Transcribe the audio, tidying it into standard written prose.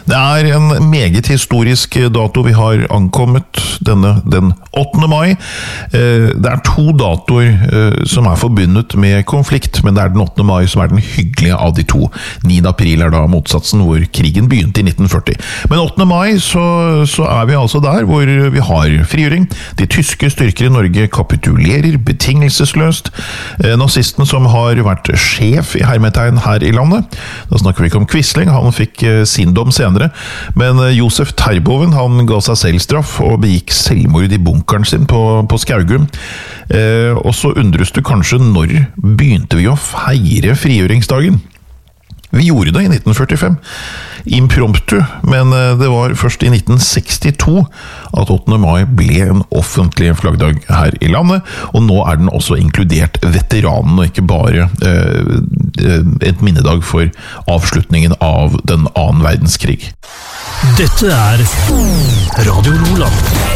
Det en meget historisk dato vi har ankommet den 8. mai. Det to datoer som forbundet med konflikt, men det den 8. mai som den hyggelige av de to. 9. april da motsatsen, hvor krigen begynte i 1940. Men 8. mai så vi altså der hvor vi har frigjøring. De tyske styrker i Norge kapitulerer betingelsesløst. Nazisten som har vært sjef i hermetegn her i landet. Da snakker vi ikke om Quisling, han fikk sin dom senere, men Josef Terboven han ga seg selv straff og begikk selvmord i bunkeren sin på Skaugum. Og så undres du kanskje når begynte vi å feire frigjøringsdagen? Vi gjorde det i 1945, impromptu, men det var først i 1962 at 8. mai ble en offentlig flaggdag her i landet, og nå den også inkludert veteranen, og ikke bare et minnedag for avslutningen av den 2. verdenskrig. Dette Radio Nordland.